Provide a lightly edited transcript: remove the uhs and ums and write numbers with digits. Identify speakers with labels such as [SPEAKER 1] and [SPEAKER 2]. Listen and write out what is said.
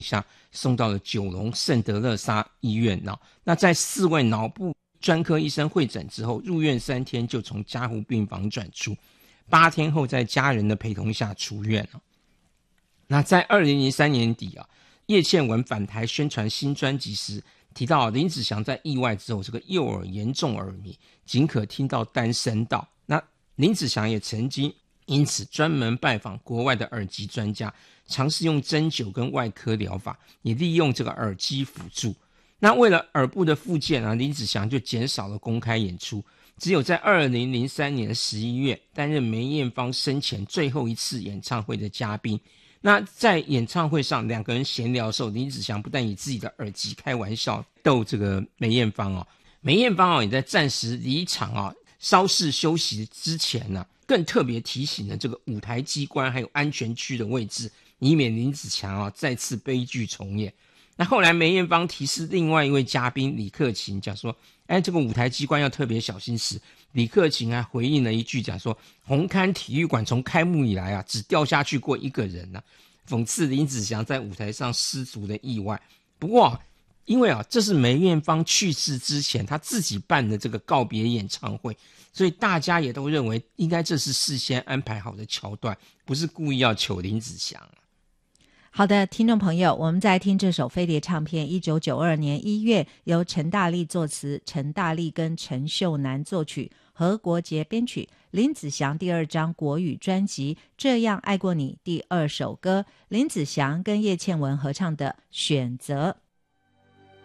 [SPEAKER 1] 下送到了九龙圣德勒莎医院。那在4位脑部专科医生会诊之后，入院3天就从加护病房转出，8天后在家人的陪同下出院。那在2003年底叶倩文返台宣传新专辑时，提到林子祥在意外之后这个右耳严重耳鸣，仅可听到单声道。那林子祥也曾经因此专门拜访国外的耳疾专家，尝试用针灸跟外科疗法，也利用这个耳机辅助。那为了耳部的复健林子祥就减少了公开演出，只有在2003年11月担任梅艳芳生前最后一次演唱会的嘉宾。那在演唱会上2个人闲聊的时候，林子祥不但以自己的耳机开玩笑逗这个梅艳芳梅艳芳也在暂时离场稍事休息之前更特别提醒了这个舞台机关还有安全区的位置，以免林子祥再次悲剧重演。那后来梅艳芳提示另外一位嘉宾李克勤，讲说这个舞台机关要特别小心时，李克勤还回应了一句，讲说红磡体育馆从开幕以来只掉下去过1个人讽刺林子祥在舞台上失足的意外。不过因为这是梅艳芳去世之前他自己办的这个告别演唱会，所以大家也都认为应该这是事先安排好的桥段，不是故意要糗林子祥。
[SPEAKER 2] 好的，听众朋友，我们在听这首飞碟唱片1992年1月由陈大力作词，陈大力跟陈秀楠作曲，何国杰编曲，林子祥第2张国语专辑《这样爱过你》第2首歌，林子祥跟叶倩文合唱的《选择》。